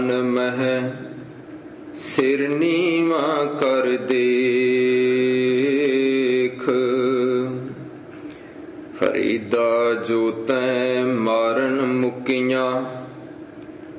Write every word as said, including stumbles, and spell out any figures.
ਮਹ ਸਿਰ ਨੀਵਾ ਕਰ ਦੇਖ, ਫਰੀਦਾ ਜੋ ਤੈਂ ਮਾਰਨ ਮੁਕੀਆਂ